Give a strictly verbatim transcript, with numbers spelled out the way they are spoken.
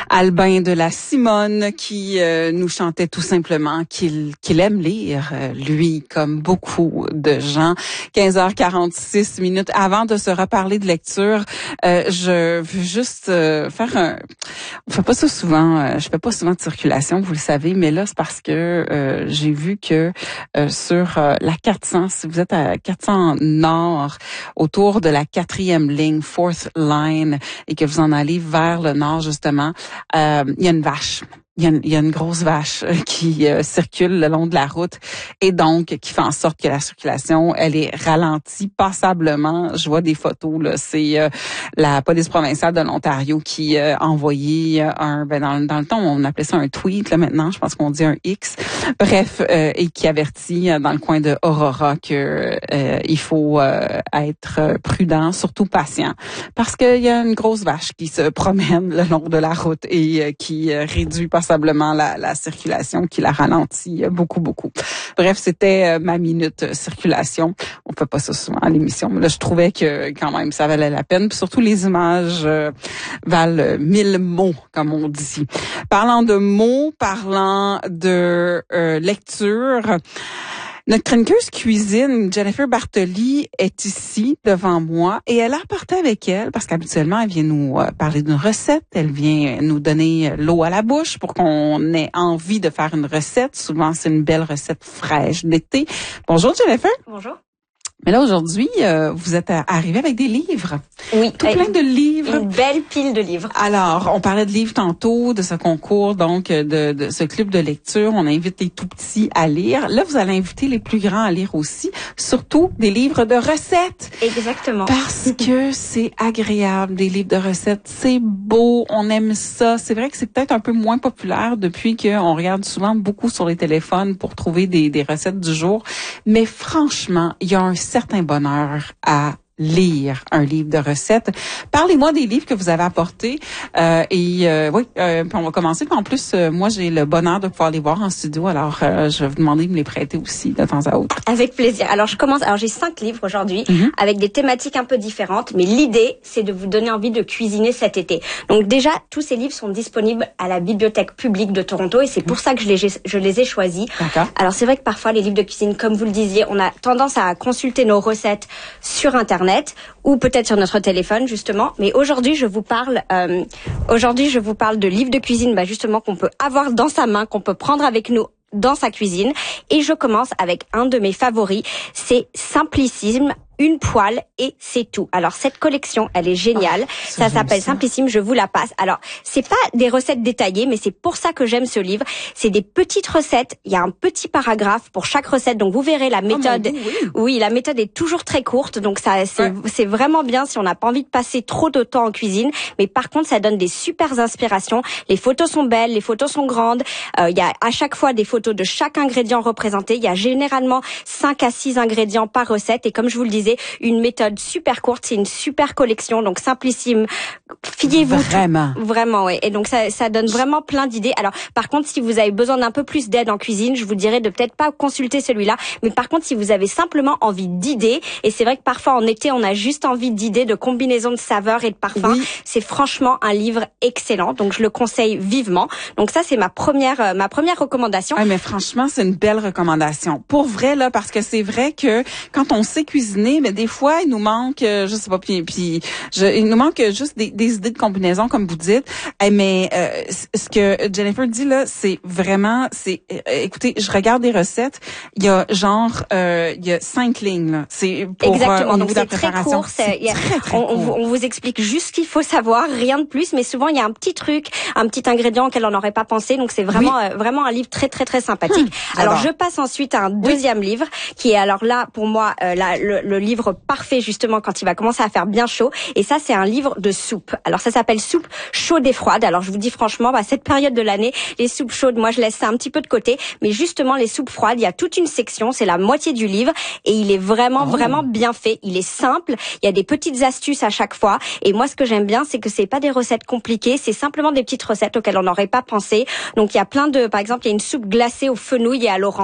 Albin de la Simone qui euh, nous chantait tout simplement qu'il qu'il aime lire, euh, lui, comme beaucoup de gens. quinze heures quarante-six minutes. Avant de se reparler de lecture, euh, je veux juste euh, faire un... On fait pas ça souvent, euh, je fais pas souvent de circulation, vous le savez, mais là, c'est parce que euh, j'ai vu que euh, sur euh, la quatre cents, si vous êtes à quatre cents nord, autour de la quatrième ligne, fourth line, et que vous en allez vers le nord, justement, euh, il y a une vache. Il y a une, il y a une grosse vache qui euh, circule le long de la route et donc qui fait en sorte que la circulation, elle est ralentie passablement. Je vois des photos, là, c'est euh, la police provinciale de l'Ontario qui euh, a envoyé un, ben dans, dans le temps on appelait ça un tweet, là maintenant je pense qu'on dit un X. Bref, euh, et qui avertit euh, dans le coin de Aurora que euh, il faut euh, être prudent, surtout patient, parce qu'il y a une grosse vache qui se promène le long de la route et euh, qui euh, réduit passablement La, la circulation, qui la ralentit beaucoup, beaucoup. Bref, c'était euh, ma minute euh, circulation. On fait pas ça souvent à l'émission, mais là, je trouvais que quand même, ça valait la peine. Puis surtout, les images euh, valent mille mots, comme on dit. Parlant de mots, parlant de euh, lecture... Notre chroniqueuse cuisine, Jennifer Bartoli, est ici devant moi et elle a apporté avec elle, parce qu'habituellement, elle vient nous euh, parler d'une recette, elle vient nous donner l'eau à la bouche pour qu'on ait envie de faire une recette. Souvent, c'est une belle recette fraîche d'été. Bonjour Jennifer. Bonjour. Mais là, aujourd'hui, euh, vous êtes arrivée avec des livres. Oui. Tout plein de livres. Une belle pile de livres. Alors, on parlait de livres tantôt, de ce concours, donc de, de ce club de lecture. On invite les tout petits à lire. Là, vous allez inviter les plus grands à lire aussi, surtout des livres de recettes. Exactement. Parce que c'est agréable, des livres de recettes. C'est beau, on aime ça. C'est vrai que c'est peut-être un peu moins populaire depuis qu'on regarde souvent beaucoup sur les téléphones pour trouver des, des recettes du jour. Mais franchement, il y a un certain bonheur à lire un livre de recettes. Parlez-moi des livres que vous avez apportés. Euh, et euh, oui, euh, puis on va commencer. Puis en plus, euh, moi, j'ai le bonheur de pouvoir les voir en studio. Alors, euh, je vais vous demander de me les prêter aussi de temps à autre. Avec plaisir. Alors, je commence. Alors, j'ai cinq livres aujourd'hui mm-hmm. avec des thématiques un peu différentes. Mais l'idée, c'est de vous donner envie de cuisiner cet été. Donc déjà, tous ces livres sont disponibles à la Bibliothèque publique de Toronto et c'est pour ça que je les, je les ai choisis. D'accord. Alors, c'est vrai que parfois, les livres de cuisine, comme vous le disiez, on a tendance à consulter nos recettes sur Internet. Ou peut-être sur notre téléphone justement, mais aujourd'hui je vous parle euh, aujourd'hui je vous parle de livres de cuisine bah, justement qu'on peut avoir dans sa main, qu'on peut prendre avec nous dans sa cuisine, et je commence avec un de mes favoris, c'est Simplissime, une poêle et c'est tout. Alors cette collection, elle est géniale. Oh, ça s'appelle ça. Simplissime, je vous la passe. Alors, c'est pas des recettes détaillées, mais c'est pour ça que j'aime ce livre. C'est des petites recettes, il y a un petit paragraphe pour chaque recette. Donc vous verrez la méthode. Oh, oui. oui, la méthode est toujours très courte, donc ça c'est ouais. c'est vraiment bien si on n'a pas envie de passer trop de temps en cuisine, mais par contre, ça donne des super inspirations. Les photos sont belles, les photos sont grandes. Euh, il y a à chaque fois des photos de chaque ingrédient représenté. Il y a généralement cinq à six ingrédients par recette et comme je vous le disais, une méthode super courte, c'est une super collection, donc Simplissime. Fiez-vous vraiment, tout, vraiment, oui. Et donc ça, ça donne vraiment plein d'idées. Alors, par contre, si vous avez besoin d'un peu plus d'aide en cuisine, je vous dirais de peut-être pas consulter celui-là. Mais par contre, si vous avez simplement envie d'idées, et c'est vrai que parfois en été, on a juste envie d'idées, de combinaisons de saveurs et de parfums. Oui. C'est franchement un livre excellent, donc je le conseille vivement. Donc ça, c'est ma première, euh, ma première recommandation. Ah, mais franchement, c'est une belle recommandation. Pour vrai là, parce que c'est vrai que quand on sait cuisiner, mais des fois, il nous manque, euh, je sais pas, puis, puis je, il nous manque juste des, des idées de combinaison, comme vous dites. Eh, mais euh, ce que Jennifer dit là, c'est vraiment, c'est, euh, écoutez, je regarde des recettes, il y a genre, euh, il y a cinq lignes là. C'est pour exactement. Euh, au donc niveau de la c'est très préparation. court. C'est, c'est très, très on, court. On, vous, on vous explique juste ce qu'il faut savoir, rien de plus. Mais souvent, il y a un petit truc, un petit ingrédient auquel on n'aurait pas pensé. Donc c'est vraiment, oui. euh, vraiment un livre très, très, très sympathique. Hum, alors je passe ensuite à un deuxième oui. livre qui est alors là pour moi euh, là, le, le livre parfait justement quand il va commencer à faire bien chaud. Et ça, c'est un livre de soupe. Alors ça s'appelle Soupe chaude et froide. Alors je vous dis franchement, bah, cette période de l'année, les soupes chaudes, moi je laisse ça un petit peu de côté. Mais justement, les soupes froides, il y a toute une section, c'est la moitié du livre. Et il est vraiment, oh. vraiment bien fait. Il est simple. Il y a des petites astuces à chaque fois. Et moi, ce que j'aime bien, c'est que c'est pas des recettes compliquées. C'est simplement des petites recettes auxquelles on n'aurait pas pensé. Donc il y a plein de, par exemple, il y a une soupe glacée aux fenouil et à l'orange.